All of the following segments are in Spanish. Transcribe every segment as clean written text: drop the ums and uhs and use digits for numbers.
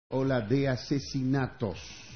Ola de asesinatos.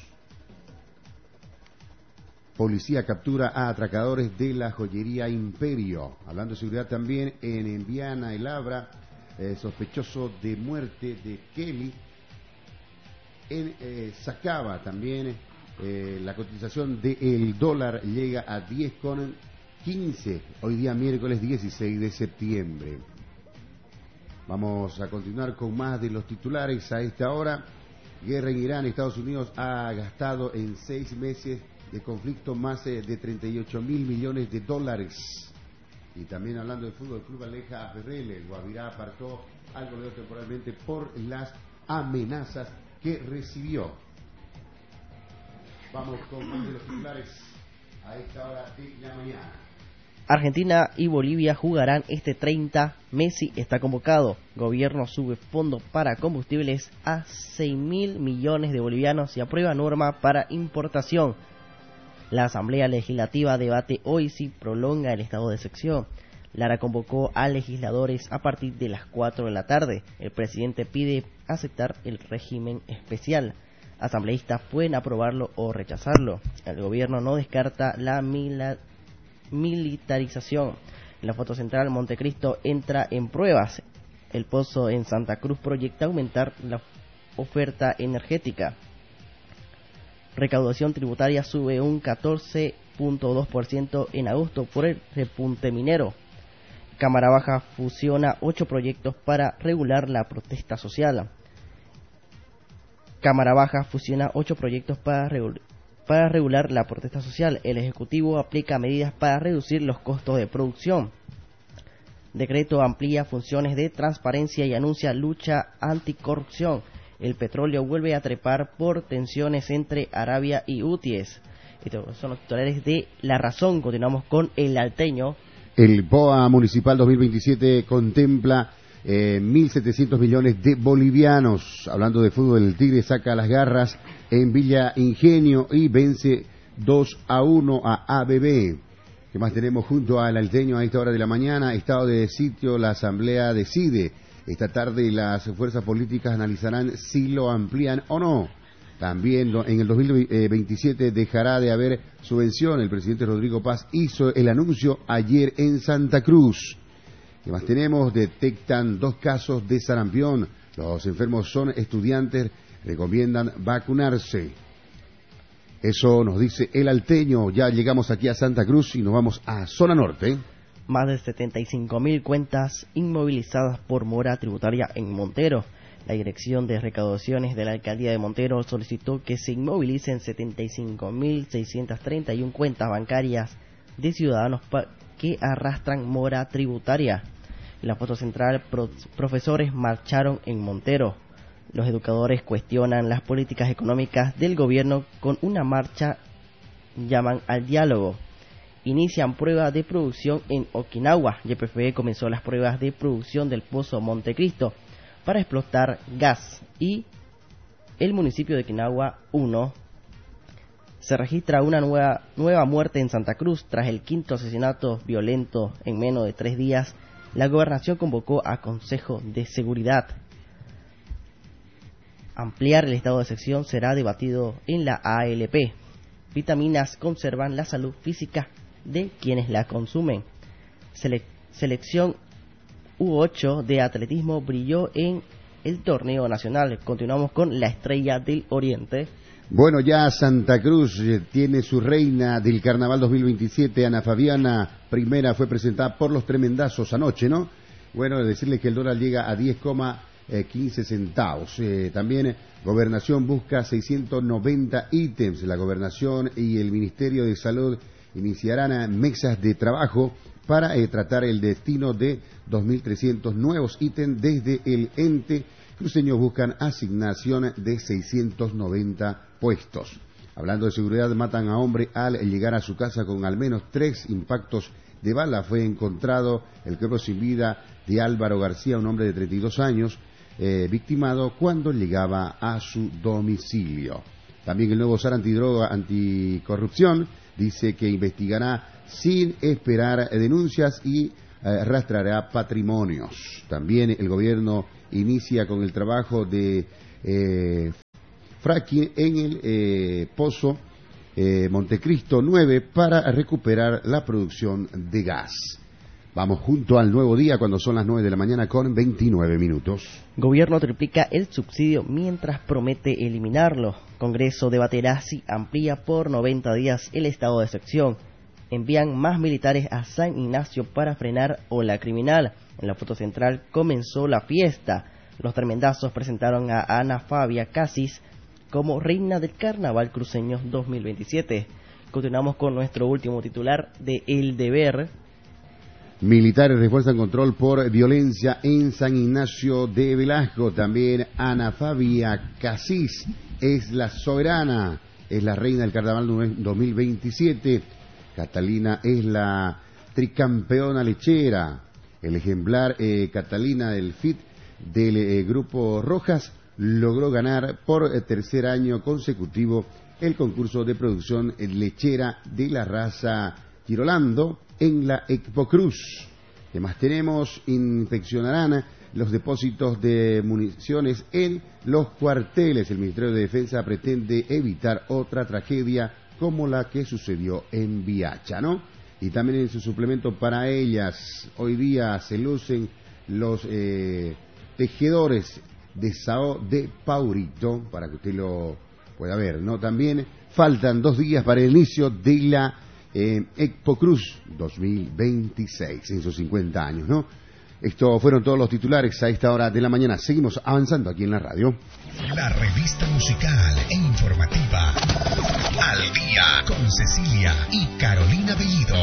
Policía captura a atracadores de la joyería Imperio. Hablando de seguridad también, en Viana y Labra, sospechoso de muerte de Kelly. En Sacaba también, la cotización del dólar llega a 10,15. Hoy día miércoles 16 de septiembre. Vamos a continuar con más de los titulares a esta hora. Guerra en Irán. Estados Unidos ha gastado en 6 meses de conflicto más de 38.000 millones de dólares. Y también hablando de fútbol, el club Aleja a Ferrell. El Guavirá apartó al goleador temporalmente por las amenazas que recibió. Vamos con más de los titulares a esta hora de la mañana. Argentina y Bolivia jugarán este 30. Messi está convocado. Gobierno sube fondo para combustibles a 6.000 millones de bolivianos y aprueba norma para importación. La Asamblea Legislativa debate hoy si prolonga el estado de excepción. Lara convocó a legisladores a partir de las 4 de la tarde. El presidente pide aceptar el régimen especial. Asambleístas pueden aprobarlo o rechazarlo. El gobierno no descarta la militarización. En la foto central, Montecristo entra en pruebas. El pozo en Santa Cruz proyecta aumentar la oferta energética. Recaudación tributaria sube un 14.2% en agosto por el repunte minero. Cámara Baja fusiona 8 proyectos para regular la protesta social. Cámara Baja fusiona 8 proyectos para regular la protesta social. El Ejecutivo aplica medidas para reducir los costos de producción. Decreto amplía funciones de transparencia y anuncia lucha anticorrupción. El petróleo vuelve a trepar por tensiones entre Arabia y Hutíes. Estos son los titulares de La Razón. Continuamos con El Alteño. El POA Municipal 2027 contempla 1.700 millones de bolivianos. Hablando de fútbol, el Tigre saca las garras en Villa Ingenio y vence 2-1 a ABB. ¿Qué más tenemos junto al Alteño a esta hora de la mañana? Estado de sitio, la Asamblea decide. Esta tarde las fuerzas políticas analizarán si lo amplían o no. También en el 2027 dejará de haber subvención. El presidente Rodrigo Paz hizo el anuncio ayer en Santa Cruz. ¿Qué más tenemos? Detectan 2 casos de sarampión. Los enfermos son estudiantes, recomiendan vacunarse. Eso nos dice el Alteño. Ya llegamos aquí a Santa Cruz y nos vamos a Zona Norte. Más de 75.000 cuentas inmovilizadas por mora tributaria en Montero. La Dirección de Recaudaciones de la Alcaldía de Montero solicitó que se inmovilicen 75.631 cuentas bancarias de ciudadanos que arrastran mora tributaria. En la foto central, profesores marcharon en Montero. Los educadores cuestionan las políticas económicas del gobierno con una marcha, llaman al diálogo. Inician pruebas de producción en Okinawa. YPF comenzó las pruebas de producción del pozo Montecristo para explotar gas. Y el municipio de Okinawa 1 se registra una nueva muerte en Santa Cruz tras el 5º asesinato violento en menos de 3 días. La gobernación convocó a Consejo de Seguridad. Ampliar el estado de excepción será debatido en la ALP. Vitaminas conservan la salud física de quienes la consumen. Selección U8 de atletismo brilló en el torneo nacional. Continuamos con la Estrella del Oriente. Bueno, ya Santa Cruz tiene su reina del Carnaval 2027, Ana Fabiana I, fue presentada por los tremendazos anoche, ¿no? Bueno, decirles que el dólar llega a 10,15 centavos. También Gobernación busca 690 ítems. La Gobernación y el Ministerio de Salud iniciarán mesas de trabajo para tratar el destino de 2.300 nuevos ítems. Desde el ente cruceño buscan asignación de 690 puestos. Hablando de seguridad, matan a hombre al llegar a su casa con al menos 3 impactos de bala. Fue encontrado el cuerpo sin vida de Álvaro García, un hombre de 32 años, victimado cuando llegaba a su domicilio. También el nuevo SAR antidroga, anticorrupción, dice que investigará sin esperar denuncias y rastreará patrimonios. También el gobierno inicia con el trabajo de fracking en el pozo Montecristo 9 para recuperar la producción de gas. Vamos junto al nuevo día cuando son las 9 de la mañana con 29 minutos. Gobierno triplica el subsidio mientras promete eliminarlo. Congreso debatirá si amplía por 90 días el estado de excepción. Envían más militares a San Ignacio para frenar ola criminal. En la foto central comenzó la fiesta. Los tremendazos presentaron a Ana Fabia Casis como reina del Carnaval Cruceño 2027. Continuamos con nuestro último titular de El Deber. Militares refuerzan control por violencia en San Ignacio de Velasco. También Ana Fabia Casis es la soberana, es la reina del Carnaval 2027. Catalina es la tricampeona lechera. El ejemplar Catalina del FIT del Grupo Rojas logró ganar por tercer año consecutivo el concurso de producción lechera de la raza Girolando en la Expo Cruz. ¿Qué más tenemos? Inspeccionarán los depósitos de municiones en los cuarteles. El Ministerio de Defensa pretende evitar otra tragedia como la que sucedió en Viacha, ¿no? Y también en su suplemento para ellas, hoy día se lucen los tejedores de Sao de Paurito, para que usted lo pueda ver, ¿no? También faltan 2 días para el inicio de la Expo Cruz 2026, en sus 50 años, ¿no? Estos fueron todos los titulares a esta hora de la mañana. Seguimos avanzando aquí en la radio. La revista musical e informativa Al Día con Cecilia y Carolina Bellido.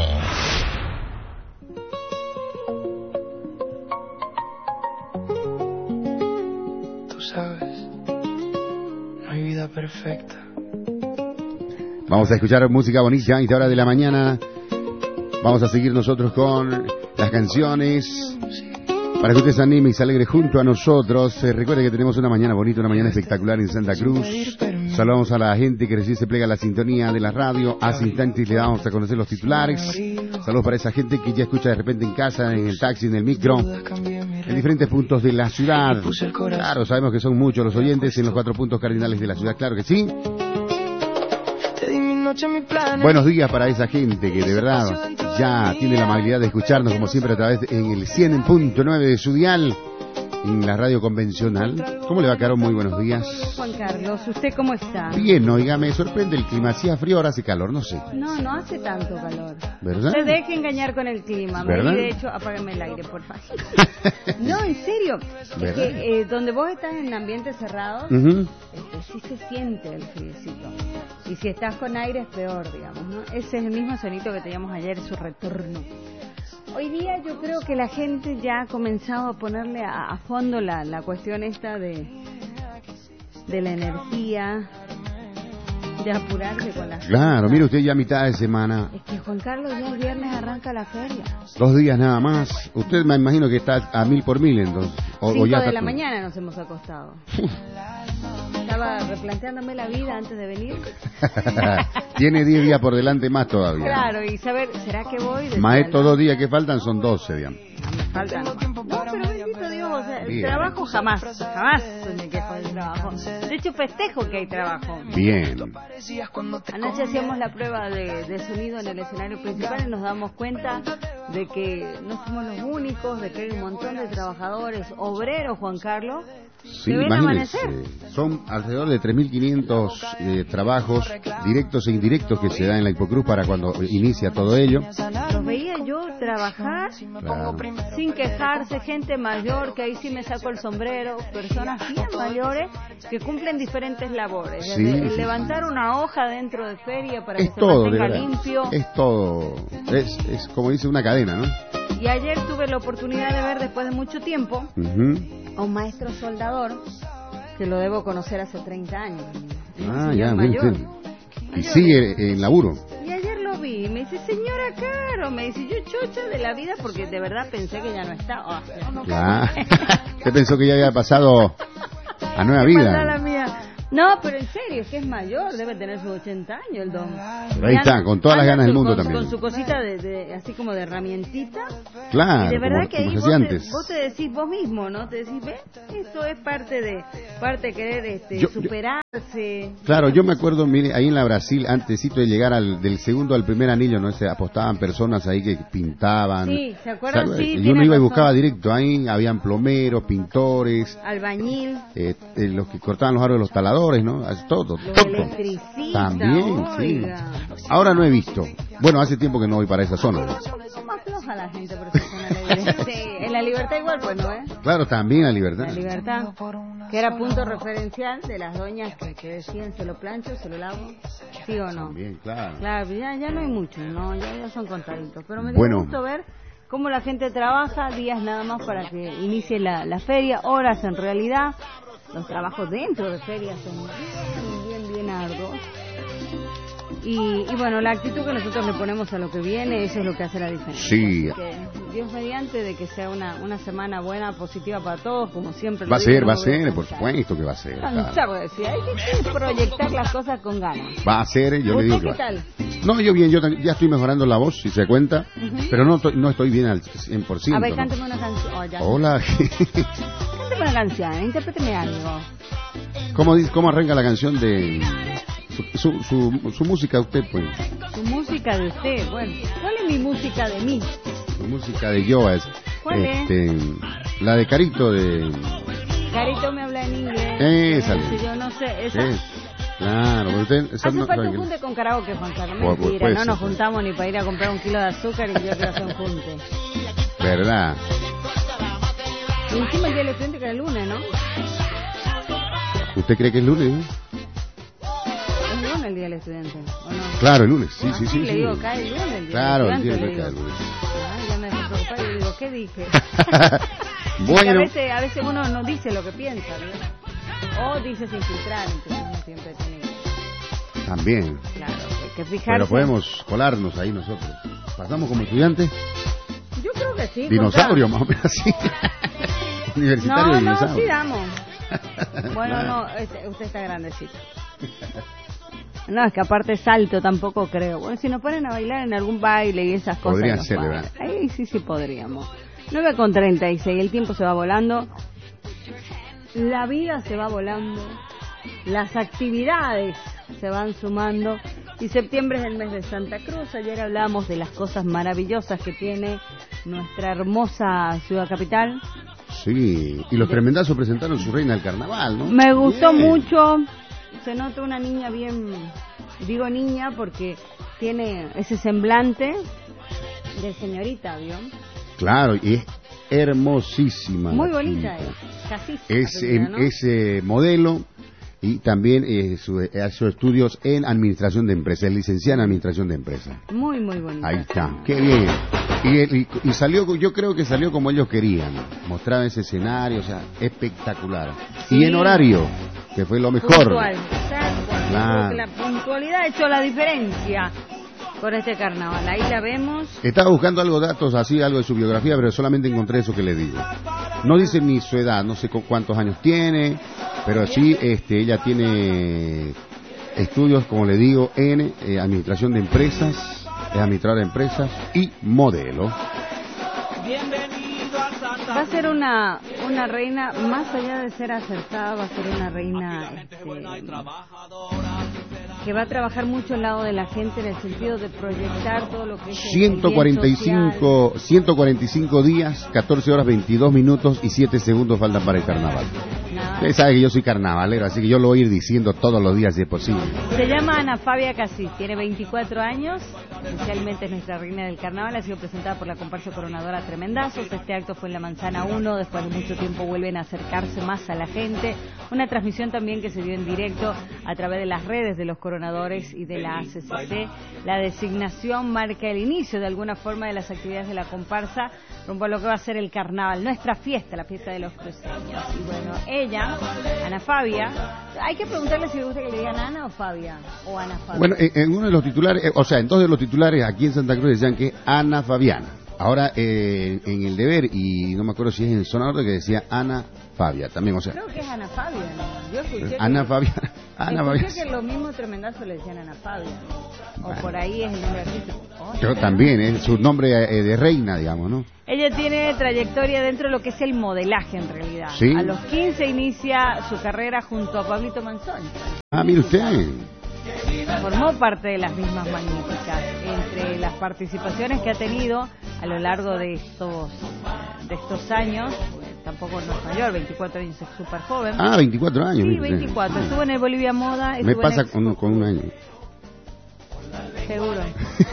Tú sabes, no hay vida perfecta. Vamos a escuchar música bonita a esta hora de la mañana. Vamos a seguir nosotros con las canciones para que usted se anime y se alegre junto a nosotros. Recuerde que tenemos una mañana bonita, una mañana espectacular en Santa Cruz. Saludamos a la gente que recién se plega a la sintonía de la radio. Hace instantes le damos a conocer los titulares. Saludos para esa gente que ya escucha de repente en casa, en el taxi, en el micro, en diferentes puntos de la ciudad. Claro, sabemos que son muchos los oyentes en los 4 puntos cardinales de la ciudad, claro que sí. Buenos días para esa gente que de verdad ya tiene la amabilidad de escucharnos como siempre a través en el 100.9 de su dial en la radio convencional. ¿Cómo le va, Caro? Muy buenos días. Juan Carlos, ¿usted cómo está? Bien, oiga, me sorprende el clima. Hacía frío, ahora hace calor, no sé. No hace tanto calor. ¿Verdad? Se deje engañar con el clima. ¿Verdad? Y de hecho, apágame el aire, por favor. No, en serio. Es que donde vos estás en ambientes cerrados, sí se siente el friecito. Y si estás con aire es peor, digamos, ¿no? Ese es el mismo sonito que teníamos ayer, su retorno. Hoy día yo creo que la gente ya ha comenzado a ponerle a fondo la cuestión esta de la energía, de apurarse con las Claro, cosas. mire usted ya a mitad de semana. Es que Juan Carlos, ya el viernes arranca la feria. 2 días nada más. Usted me imagino que está a 1000 por 1000 entonces. 5 ya de está la todo. mañana nos hemos acostado. Estaba replanteándome la vida antes de venir. Tiene 10 días por delante más todavía. Claro, y saber, ¿será que voy? Más estos 2 días que faltan son 12, digamos. Me faltan. No, pero bendito Dios, o sea, el Bien. trabajo jamás me quejo del trabajo. De hecho, festejo que hay trabajo. Bien. Anoche hacíamos la prueba de sonido en el escenario principal y nos damos cuenta de que no somos los únicos, de que hay un montón de trabajadores, obreros, Juan Carlos, Sí, que ven imagínense, amanecer. son alrededor de 3.500 trabajos directos e indirectos que se dan en la Hipocruz para cuando inicia todo ello. Los veía yo trabajar Claro. sin quejarse, gente mayor, que ahí sí me saco el sombrero, personas bien mayores que cumplen diferentes labores. Sí, Desde el sí, levantar una hoja dentro de feria para que Es se todo, de mantenga verdad. limpio. Es todo. Es como dice una cadena, ¿no? Y ayer tuve la oportunidad de ver, después de mucho tiempo, Ujú. a un maestro soldador que lo debo conocer hace 30 años. Un Ah, señor ya, mire mayor. usted. Y sigue en laburo. Y ayer lo vi, me dice, señora Caro, me dice, yo chocha de la vida porque de verdad pensé que ya no estaba. Claro. Usted pensó que ya había pasado a nueva Qué maldad la vida. mía. No, pero en serio, es que es mayor, debe tener sus 80 años el don. Pero ahí está, con todas las ganas del mundo también. Con su cosita así como de herramientita. Claro, y de verdad que ahí vos te decís vos mismo, ¿no? Te decís, ¿ves? Esto es parte de querer superarse. Claro, yo me acuerdo, mire, ahí en la Brasil, antesito de llegar del segundo al primer anillo, ¿no? Se apostaban personas ahí que pintaban. Sí, ¿se acuerdan? Sí, y uno iba y buscaba directo, ahí habían plomeros, pintores, albañil, los que cortaban los árboles, los taladores, ¿no? Todo. Electricistas, también, oiga. sí. Ahora no he visto. Bueno, hace tiempo que no voy para esa zona. ¿Cómo afloja la gente por esa zona? Sí, en la Libertad igual, pues, ¿no? Claro, también la Libertad. La Libertad, que era punto referencial de las doñas que decían, se lo plancho, se lo lavo, ¿sí o no? También, claro. Claro, ya no hay muchos, ¿no? Ya son contaditos. Pero me dio gusto ver cómo la gente trabaja días nada más para que inicie la feria, horas en realidad. Los trabajos dentro de ferias son bien arduos. Y bueno, la actitud que nosotros le ponemos a lo que viene, eso es lo que hace la diferencia. Sí. Que Dios mediante de que sea una semana buena, positiva para todos, como siempre. Va a ser, por supuesto que va a ser. Claro. Decir, hay que proyectar las cosas con ganas. Va a ser, yo le digo. ¿Qué tal? No, yo bien, yo ya estoy mejorando la voz, si se cuenta, pero no estoy bien al 100%. A ver, cánteme una canción. Hola. Cánteme una canción, interpréteme algo. ¿Cómo arranca la canción de su música usted, pues? Su música de usted, bueno. ¿Cuál es mi música de mí? Su música de yo es. ¿Cuál es? La de Carito de... Carito me habla en inglés. Esa. Yo no sé, esa. Claro, pero usted... Hace falta un junte con karaoke, Juan Carlos. Mentira, no nos juntamos ni para ir a comprar un kilo de azúcar y yo quiero hacer un junte. ¿Verdad? Y encima el día del estudiante que era el lunes, ¿no? ¿Usted cree que es lunes? ¿Es lunes el día del estudiante o no? Claro, el lunes, sí. Le digo, cae el lunes el día claro, del estudiante. Claro, el día del lunes. Ya me dejé preocupar y digo, ¿qué dije? Bueno. A veces uno no dice lo que piensa, ¿no? O dice sin filtrar, entonces uno siempre tiene que... También. Claro, hay que fijarse. Pero podemos colarnos ahí nosotros. ¿Pasamos como estudiantes? Yo creo que sí. Dinosaurio, más o menos así. Universitario dinosaurio. No, sí damos. Bueno, no, usted está grandecito. No, es que aparte salto tampoco creo. Bueno, si nos ponen a bailar en algún baile y esas cosas. Podrían ser, ¿verdad? Ahí sí podríamos. 9:36, el tiempo se va volando. La vida se va volando. Las actividades se van sumando. Y septiembre es el mes de Santa Cruz. Ayer hablábamos de las cosas maravillosas que tiene nuestra hermosa ciudad capital. Sí, y los tremendazos presentaron su reina del carnaval, ¿no? Me gustó mucho. Se nota una niña bien, digo niña porque tiene ese semblante de señorita, ¿vio? Claro, y es hermosísima. Muy bonita casi. Es modelo y también hace estudios en administración de empresas, es licenciada en administración de empresas. Muy bonita. Ahí está, qué bien. Y salió, yo creo que salió como ellos querían, mostraba ese escenario, o sea, espectacular. Sí. Y en horario, que fue lo mejor. Puntual, claro. La puntualidad ha hecho la diferencia con este carnaval, ahí la vemos. Estaba buscando algo de su biografía, pero solamente encontré eso que le digo. No dice ni su edad, no sé cuántos años tiene, pero sí, ella tiene estudios, como le digo, en administración de empresas, es administradora de empresas y modelo. Va a ser una reina, más allá de ser acertada, va a ser una reina que va a trabajar mucho al lado de la gente en el sentido de proyectar todo lo que es 145 días, 14 horas, 22 minutos y 7 segundos faltan para el carnaval. Usted sabe que yo soy carnavalero, así que yo lo voy a ir diciendo todos los días si es posible. Se llama Ana Fabia Casís, tiene 24 años, oficialmente es nuestra reina del carnaval, ha sido presentada por la comparsa coronadora Tremendazos. Este acto fue en la Manzana 1, después de mucho tiempo vuelven a acercarse más a la gente. Una transmisión también que se dio en directo a través de las redes de los coronadores y de la ACCC. La designación marca el inicio de alguna forma de las actividades de la comparsa rumbo a lo que va a ser el carnaval, nuestra fiesta, la fiesta de los cruceños. Y bueno, ella, Ana Fabia, hay que preguntarle si le gusta que le digan Ana o Fabia, o Ana Fabia. Bueno, en uno de los titulares, en dos de los titulares aquí en Santa Cruz decían que Ana Fabiana. Ahora en El Deber, y no me acuerdo si es en Zona Norte, que decía Ana Fabia también, o sea. Creo que es Ana Fabia, ¿no? Yo escuché Ana Fabia. Escuché que lo mismo tremendazo le decían a Ana Fabia, ¿no? O por ahí es el nombre artístico. Pero también es su nombre de reina, digamos, ¿no? Ella tiene trayectoria dentro de lo que es el modelaje, en realidad. ¿Sí? A los 15 inicia su carrera junto a Pablito Manzoni. Ah, mire usted. Formó parte de las mismas magníficas. Entre las participaciones que ha tenido a lo largo de estos años, tampoco no es mayor, 24 años, es súper joven. Ah, 24 años. Sí, 24. Estuvo en el Bolivia Moda. Me pasa con un año. Seguro.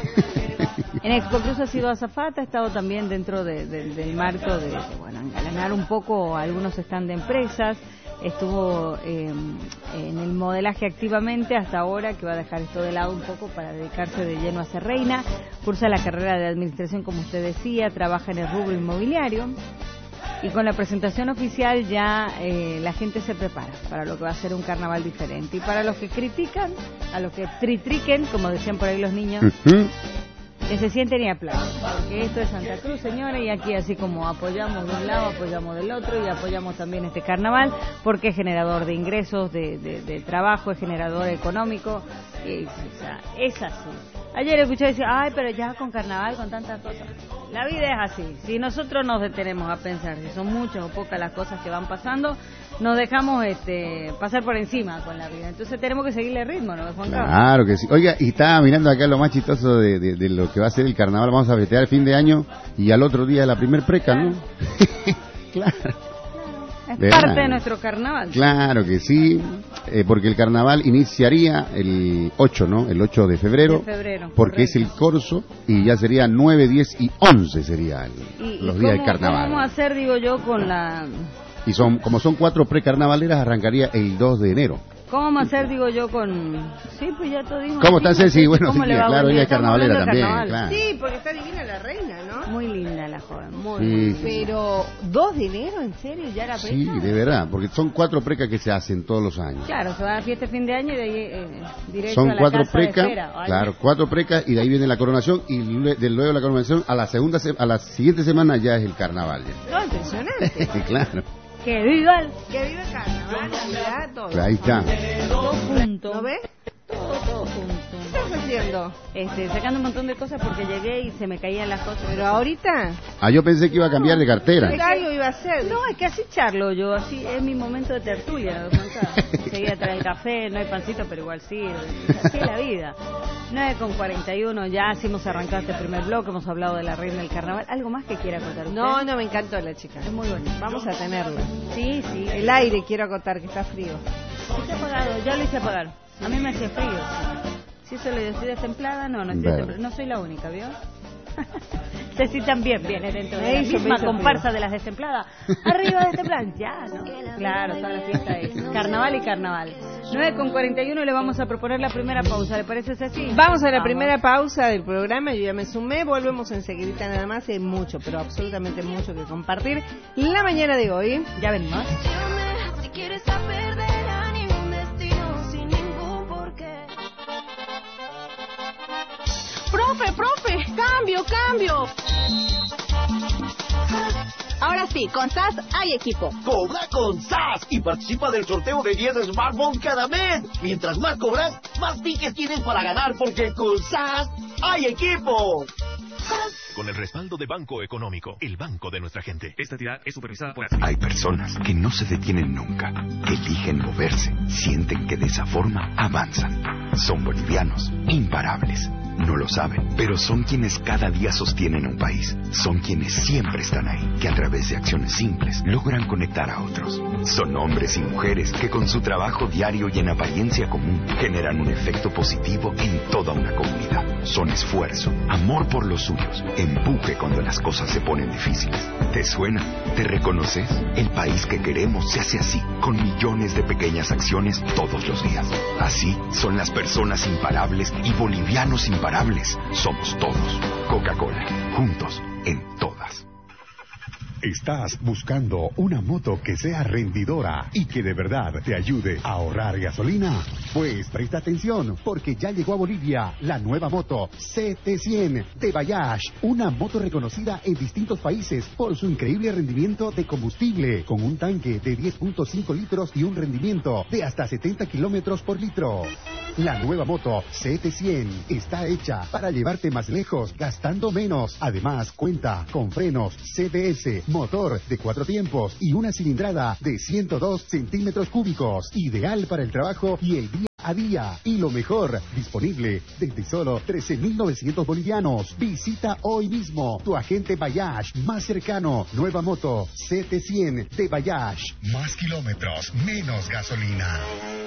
En Expo Cruz ha sido azafata, ha estado también dentro del marco de engalanar un poco algunos stand de empresas. Estuvo en el modelaje activamente hasta ahora, que va a dejar esto de lado un poco para dedicarse de lleno a ser reina. Cursa la carrera de administración, como usted decía, trabaja en el rubro inmobiliario. Y con la presentación oficial ya la gente se prepara para lo que va a ser un carnaval diferente. Y para los que critican, a los que tritriquen, como decían por ahí los niños, que se sienten y aplauden, porque esto es Santa Cruz, señores, y aquí así como apoyamos de un lado, apoyamos del otro, y apoyamos también este carnaval, porque es generador de ingresos, de trabajo, es generador económico, o sea, es así. Ayer escuché decir, ay, pero ya con carnaval, con tantas cosas. La vida es así. Si nosotros nos detenemos a pensar si son muchas o pocas las cosas que van pasando, nos dejamos pasar por encima con la vida. Entonces tenemos que seguirle el ritmo, ¿no, Juan Carlos? Claro que sí. Oiga, y estaba mirando acá lo más chistoso de lo que va a ser el carnaval. Vamos a festejar el fin de año y al otro día la primer preca, ¿no? Claro. Es parte de nuestro carnaval. Claro que sí, porque el carnaval iniciaría el 8, ¿no? El 8 de febrero. Porque correcto. Es el corso y ya sería 9, 10 y 11 sería los días del carnaval. ¿Cómo vamos a hacer, digo yo, con la...? Y como son 4 precarnavaleras, arrancaría el 2 de enero. ¿Cómo vamos a hacer, digo yo, con...? Sí, pues ya todo dijo. ¿Cómo está Ceci? Bueno, sí, claro, ella es carnavalera también, claro. Sí, porque está divina la reina, ¿no? Muy linda la joven, muy sí, Pero, 2 de enero, ¿en serio? ¿Ya la preca? Sí, de verdad, porque son 4 precas que se hacen todos los años. Claro, se va a la fiesta de fin de año y de ahí directo son a la 4 casa precas, de espera. claro, 4 precas y de ahí viene la coronación y luego de la coronación a la siguiente semana ya es el carnaval. No, impresionante. Claro. ¡Que viva el carnaval! Mirá, todo. Ahí está. Todo junto. ¿No ves? Todo junto. ¿Qué estás haciendo? Sacando un montón de cosas porque llegué y se me caían las cosas. Pero ahorita... Yo pensé que iba a cambiar de cartera. ¿Qué algo iba a hacer? No, hay que así charlo yo, así es mi momento de tertulia. Seguía traer el café, no hay pancito, pero igual sí, así es la vida. 9:41, ya así hemos arrancado este primer bloque, hemos hablado de la reina del carnaval. ¿Algo más que quiera contar usted? No, me encantó la chica. Es muy bonita. Vamos a tenerla. Sí. El aire quiero acotar, que está frío. Está apagado, ya lo hice apagar. A mí me hacía frío. Si eso le estoy destemplada, no estoy destemplada. No soy la única, ¿vio? Ceci también viene dentro de la misma comparsa de las destempladas. Arriba destempladas, ya, ¿no? Claro, toda la fiesta es carnaval y carnaval. 9:41 le vamos a proponer la primera pausa, ¿le parece, Ceci? Vamos a la primera pausa del programa, yo ya me sumé, volvemos enseguidita nada más, hay mucho, pero absolutamente mucho que compartir la mañana de hoy. Ya venimos. Si quieres saber de ningún destino sin ningún porqué. Profe, cambio. Ahora sí, con SAS hay equipo. Cobra con SAS y participa del sorteo de 10 smartphones cada mes. Mientras más cobras, más piques tienes para ganar, porque con SAS hay equipo. Con el respaldo de Banco Económico, el banco de nuestra gente. Esta entidad es supervisada por... Hay personas que no se detienen nunca, que eligen moverse, sienten que de esa forma avanzan. Son bolivianos, imparables. No lo saben, pero son quienes cada día sostienen un país. Son quienes siempre están ahí, que a través de acciones simples logran conectar a otros. Son hombres y mujeres que con su trabajo diario y en apariencia común generan un efecto positivo en toda una comunidad. Son esfuerzo, amor por los suyos, empuje cuando las cosas se ponen difíciles. ¿Te suena? ¿Te reconoces? El país que queremos se hace así, con millones de pequeñas acciones todos los días. Así son las personas imparables y bolivianos imparables. Somos todos. Coca-Cola, juntos en todas. ¿Estás buscando una moto que sea rendidora y que de verdad te ayude a ahorrar gasolina? Pues presta atención, porque ya llegó a Bolivia la nueva moto CT100 de Bayash, una moto reconocida en distintos países por su increíble rendimiento de combustible, con un tanque de 10.5 litros y un rendimiento de hasta 70 kilómetros por litro. La nueva moto CT100 está hecha para llevarte más lejos gastando menos. Además, cuenta con frenos CBS, motor de 4 tiempos y una cilindrada de 102 centímetros cúbicos, ideal para el trabajo y el día a día. Y lo mejor, disponible desde solo 13.900 bolivianos. Visita hoy mismo tu agente Bayash más cercano. Nueva moto CT100 de Bayash. Más kilómetros, menos gasolina.